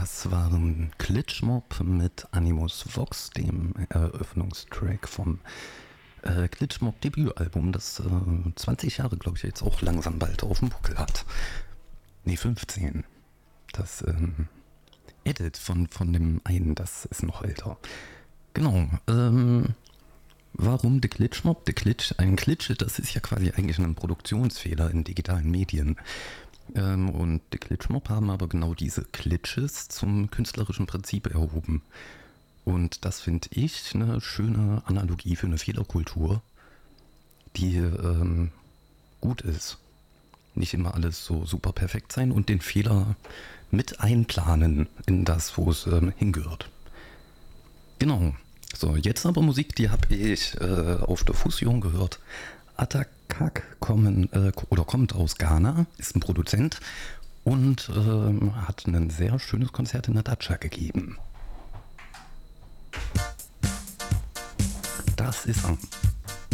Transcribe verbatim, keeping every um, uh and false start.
Das waren Glitchmob mit Animus Vox, dem Eröffnungstrack vom äh, Glitchmob Debütalbum, das äh, zwanzig Jahre, glaube ich, jetzt auch langsam bald auf dem Buckel hat. Ne, fünfzehn. Das ähm, Edit von, von dem einen, das ist noch älter. Genau. Ähm, warum der Glitchmob? Der Glitch, ein Glitch, das ist ja quasi eigentlich ein Produktionsfehler in digitalen Medien. Ähm, und die Glitchmob haben aber genau diese Glitches zum künstlerischen Prinzip erhoben. Und das finde ich eine schöne Analogie für eine Fehlerkultur, die ähm, gut ist. Nicht immer alles so super perfekt sein und den Fehler mit einplanen in das, wo es ähm, hingehört. Genau. So, jetzt aber Musik, die habe ich äh, auf der Fusion gehört. Atakak kommen, äh, oder kommt aus Ghana, ist ein Produzent und äh, hat ein sehr schönes Konzert in der Datscha gegeben. Das ist er.